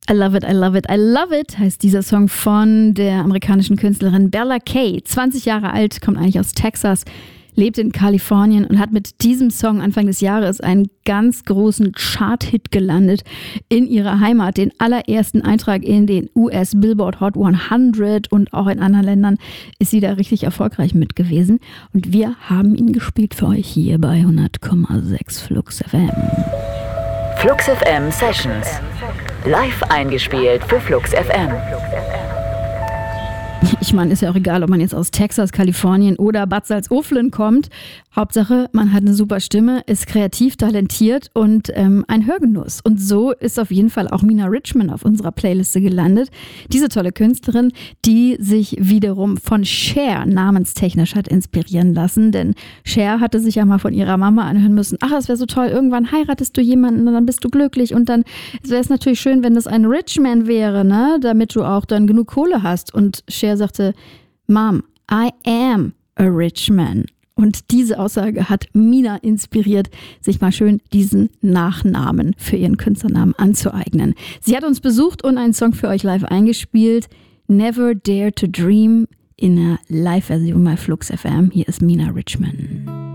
I love it, I love it, I love it heißt dieser Song von der amerikanischen Künstlerin Bella Kay. 20 Jahre alt, kommt eigentlich aus Texas, lebt in Kalifornien und hat mit diesem Song Anfang des Jahres einen ganz großen Chart-Hit gelandet in ihrer Heimat. Den allerersten Eintrag in den US Billboard Hot 100 und auch in anderen Ländern ist sie da richtig erfolgreich mit gewesen. Und wir haben ihn gespielt für euch hier bei 100,6 Flux FM. Flux FM Sessions. Live eingespielt für Flux FM. Ich meine, ist ja auch egal, ob man jetzt aus Texas, Kalifornien oder Bad Salzuflen kommt. Hauptsache, man hat eine super Stimme, ist kreativ, talentiert und ein Hörgenuss. Und so ist auf jeden Fall auch Mina Richman auf unserer Playliste gelandet. Diese tolle Künstlerin, die sich wiederum von Cher namenstechnisch hat inspirieren lassen. Denn Cher hatte sich ja mal von ihrer Mama anhören müssen, ach, es wäre so toll, irgendwann heiratest du jemanden und dann bist du glücklich. Und dann wäre es natürlich schön, wenn das ein Richman wäre, ne? Damit du auch dann genug Kohle hast. Und Cher sagte, Mom, I am a rich man. Und diese Aussage hat Mina inspiriert, sich mal schön diesen Nachnamen für ihren Künstlernamen anzueignen. Sie hat uns besucht und einen Song für euch live eingespielt. Never Dare to Dream in einer Live-Version bei Flux FM. Hier ist Mina Richman.